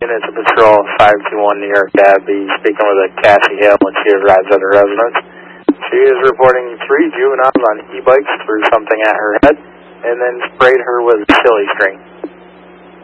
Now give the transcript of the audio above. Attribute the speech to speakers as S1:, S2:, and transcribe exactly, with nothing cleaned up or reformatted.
S1: Units of Patrol five two one New York Abbey, speaking with a Cassie Hale when she arrives at her residence. She is reporting three juveniles on e-bikes threw something at her head and then sprayed her with silly string.